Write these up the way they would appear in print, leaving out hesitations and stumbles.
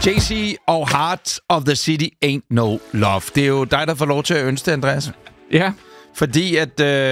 Jay-Z og Heart of the City Ain't No Love. Det er jo dig, der får lov til at ønske det, Andreas. Ja. Fordi at...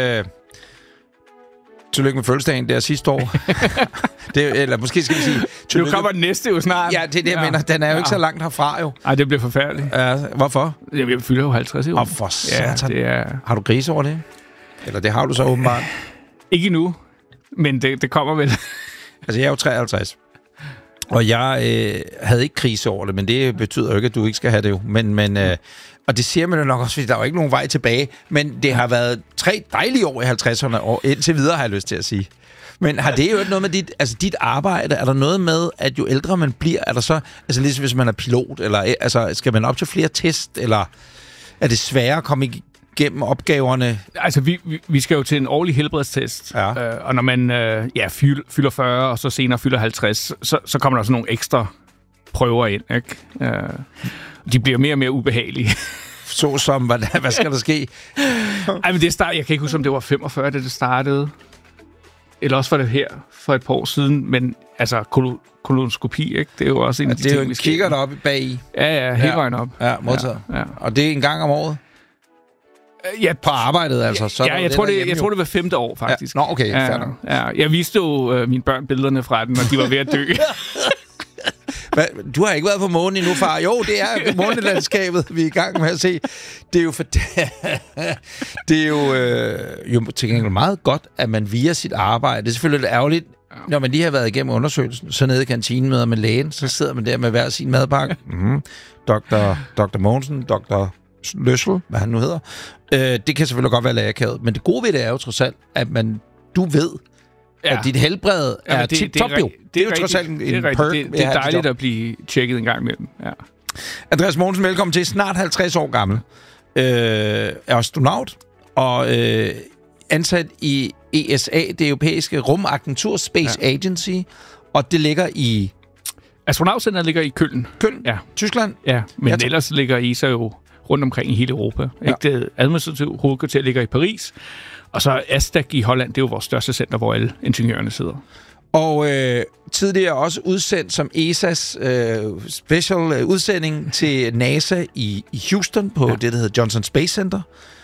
tillykke med fødselsdagen der sidste år. Eller måske skal vi sige... Nu kommer den næste jo snart. Ja, det er det, jeg mener. Den er jo ikke så langt herfra, jo. Ej, det bliver forfærdeligt. Hvorfor? Jeg fylder jo 50 år. For satan. Ja, det er... Har du grise over det? Eller det har du så åbenbart. Ikke endnu, men det kommer vel. Altså, jeg er jo 53. Og jeg havde ikke krise over det, men det betyder jo ikke, at du ikke skal have det jo. Og det siger man jo nok også, fordi der er jo ikke nogen vej tilbage. Men det har været 3 dejlige år i 50'erne, og indtil videre har jeg lyst til at sige. Men har det jo noget med dit arbejde? Er der noget med, at jo ældre man bliver, er der så... Altså ligesom hvis man er pilot, eller skal man op til flere test, eller er det sværere at komme igennem opgaverne? Altså, vi skal jo til en årlig helbredstest, og når man fylder 40, og så senere fylder 50, så kommer der sådan nogle ekstra prøver ind, ikke? De bliver mere og mere ubehagelige. Så som, hvad skal der ske? Ej, men jeg kan ikke huske, om det var 45, da det startede. Eller også var det her for et par år siden, men altså kolonoskopi, ikke? Det er jo også en af de ting, vi skal... Det er jo kigger op bag i. Ja, hele vejen op. Ja, modtaget. Ja. Og det er en gang om året? Ja, på arbejdet, altså. Så jeg tror det var 5. år, faktisk. Ja. Nå, okay, fair nok. Ja, jeg viste jo mine børn billederne fra den, og de var ved at dø. Du har ikke været på månen endnu, far. Jo, det er månelandskabet, vi er i gang med at se. Det er jo det er jo til gengæld meget godt, at man via sit arbejde, det er selvfølgelig lidt ærgerligt, når man lige har været igennem undersøgelsen, så nede i kantinen møder med lægen, så sidder man der med hver sin madpakke. Dr. Mogensen, Dr. Løssel, hvad han nu hedder. Det kan selvfølgelig godt være lærerkavet, men det gode ved det er jo trods alt, at du ved, at dit helbred er tip-top jo. Det er jo trods alt en perk. Det er dejligt at blive tjekket en gang imellem. Ja. Andreas Mogensen, velkommen til. Snart 50 år gammel. Er astronaut og ansat i ESA, det europæiske rumagentur, Space Agency, og det ligger i... Astronautcenteret ligger i Köln. Ja. Tyskland? Ja, men ellers ligger ESA jo rundt omkring i hele Europa. Ja. Det administrative hovedkvarter ligger i Paris. Og så ASTAC i Holland, det er jo vores største center, hvor alle ingeniørerne sidder. Og tidligere også udsendt som ESA's special udsending til NASA i Houston på det, der hedder Johnson Space Center,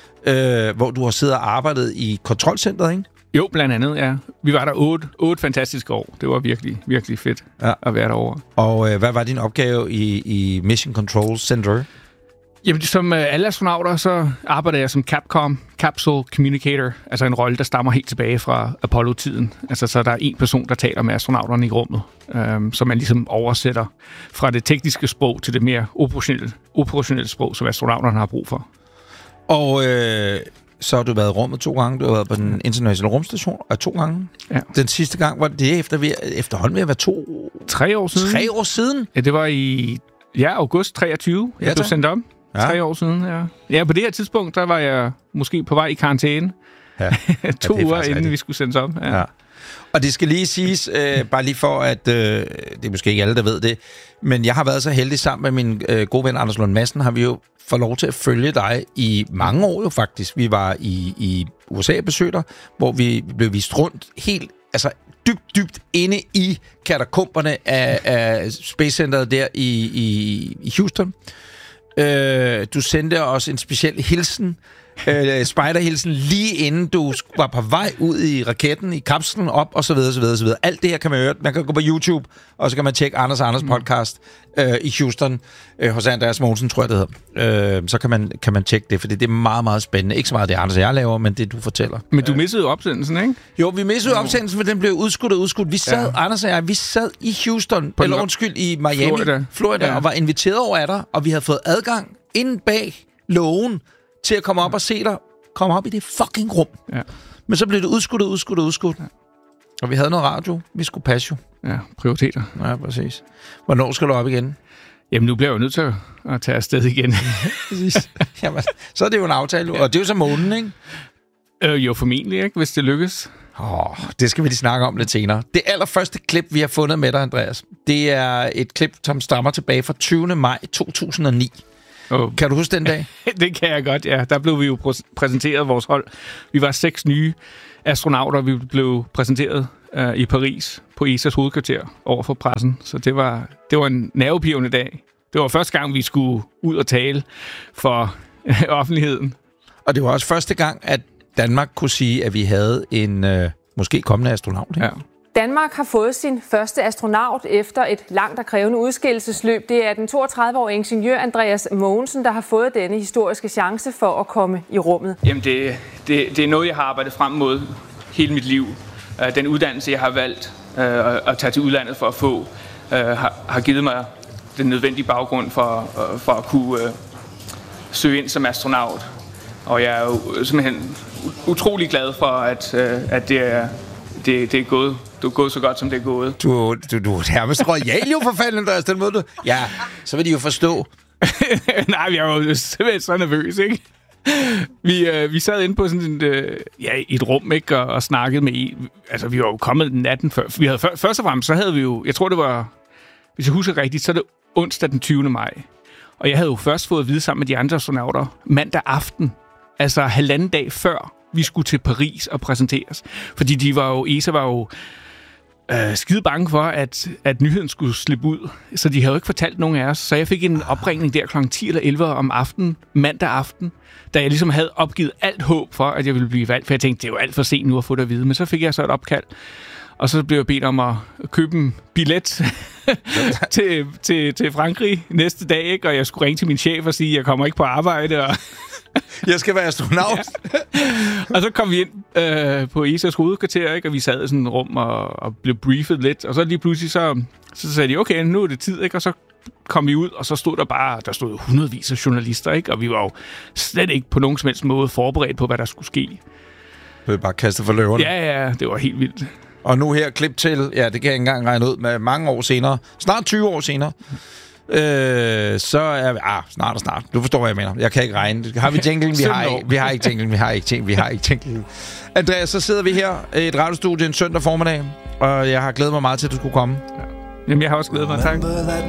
hvor du har siddet og arbejdet i kontrolcentret, ikke? Jo, blandt andet, ja. Vi var der 8 fantastiske år. Det var virkelig, virkelig fedt at være derovre. Og hvad var din opgave i Mission Control Center? Jamen, som alle astronauter, så arbejder jeg som Capcom, Capsule Communicator, altså en rolle, der stammer helt tilbage fra Apollo-tiden. Altså, så der er en person, der taler med astronauterne i rummet, som man ligesom oversætter fra det tekniske sprog til det mere operationelle sprog, som astronauterne har brug for. Og så har du været i rummet 2 gange, du har været på den internationale rumstation 2 gange. Ja. Den sidste gang var det efterhånden ved at være 3 år siden. 3 år siden? Ja, det var i august 23, jeg blev sendt om. 3 år siden, ja. Ja, på det her tidspunkt, der var jeg måske på vej i karantæne. Ja. 2 uger inden vi skulle sendes om. Ja. Og det skal lige siges, bare lige for, at det er måske ikke alle, der ved det, men jeg har været så heldig sammen med min gode ven Anders Lund Madsen, har vi jo fået lov til at følge dig i mange år jo faktisk. Vi var i USA og besøgte dig, hvor vi blev vist rundt helt, altså dybt inde i katakomberne af Space Centeret der i Houston. Du sendte os en speciel hilsen, spider-hilsen, lige inden du var på vej ud i raketten, i kapslen op, og så videre, så videre, så videre. Alt det her kan man høre. Man kan gå på YouTube, og så kan man tjekke Anders podcast i Houston, hos Andreas Mogensen, tror jeg, det hedder. Så kan man tjekke det, for det er meget, meget spændende. Ikke så meget det, Anders og jeg laver, men det, du fortæller. Men du missede opsendelsen, ikke? Jo, vi missede opsendelsen, for den blev udskudt. Vi sad, Anders og jeg, i Houston, i Miami, Florida, og var inviteret over af dig, og vi havde fået adgang inde bag lågen til at komme op og se dig, komme op i det fucking rum. Ja. Men så blev det udskudt. Ja. Og vi havde noget radio, vi skulle passe jo. Ja, prioriteter. Ja, præcis. Hvornår skal du op igen? Jamen, nu bliver jeg jo nødt til at tage afsted igen. Præcis. Jamen, så er det jo en aftale, og det er jo så månen, ikke? Jo, formentlig, ikke, hvis det lykkes. Det skal vi lige snakke om lidt senere. Det allerførste klip, vi har fundet med dig, Andreas, det er et klip, som stammer tilbage fra 20. maj 2009. Kan du huske den dag? Det kan jeg godt, ja. Der blev vi jo præsenteret vores hold. Vi var 6 nye astronauter, vi blev præsenteret i Paris på ESA's hovedkvarter over for pressen. Så det var en nervepirrende dag. Det var første gang, vi skulle ud og tale for offentligheden. Og det var også første gang, at Danmark kunne sige, at vi havde en måske kommende astronaut. Ikke? Ja. Danmark har fået sin første astronaut efter et langt og krævende udskillelsesløb. Det er den 32-årige ingeniør Andreas Mogensen, der har fået denne historiske chance for at komme i rummet. Jamen, det er noget, jeg har arbejdet frem mod hele mit liv. Den uddannelse, jeg har valgt at tage til udlandet for at få, har givet mig den nødvendige baggrund for at kunne søge ind som astronaut. Og jeg er jo simpelthen utrolig glad for, at det er gået så godt, som det er gået. Du er nærmest royal jo for fanden, Andreas, den måde du... Ja, så vil de jo forstå. Nej, jeg var jo simpelthen så nervøs, ikke? Vi sad inde på sådan et rum, ikke, og snakkede med en. Altså, vi var jo kommet natten før. Vi havde først og fremmest, så havde vi jo... Jeg tror, det var... Hvis jeg husker rigtigt, så er det onsdag den 20. maj. Og jeg havde jo først fået at vide sammen med de andre astronauter mandag aften. Altså 1,5 dag før vi skulle til Paris og præsenteres. Fordi ESA var jo skide bange for, at nyheden skulle slippe ud. Så de havde jo ikke fortalt nogen af os. Så jeg fik en opringning der kl. 10 eller 11 om aftenen, mandag aften, da jeg ligesom havde opgivet alt håb for, at jeg ville blive valgt. For jeg tænkte, det er jo alt for sent nu at få det at vide. Men så fik jeg så et opkald. Og så blev jeg bedt om at købe en billet til Frankrig næste dag, ikke? Og jeg skulle ringe til min chef og sige, at jeg kommer ikke på arbejde. Og jeg skal være astronaut. Ja. Og så kom vi ind på ESA's hovedkvarter, ikke? Og vi sad i sådan et rum og blev briefet lidt. Og så lige pludselig så sagde de, okay, nu er det tid, ikke? Og så kom vi ud, og så stod der stod hundredvis af journalister, ikke? Og vi var jo slet ikke på nogen som helst måde forberedt på, hvad der skulle ske. Du er bare kastet for løverne. Ja, det var helt vildt. Og nu her klip til, ja, det kan jeg ikke engang regne ud, med mange år senere, snart 20 år senere, så er vi... snart. Du forstår, hvad jeg mener. Jeg kan ikke regne. Har vi jinglen? Vi har ikke jinglen. Andreas, så sidder vi her i et radiostudie en søndag formiddag, og jeg har glædet mig meget til, at du skulle komme. Ja. Jamen, jeg har også glædet mig. Tak.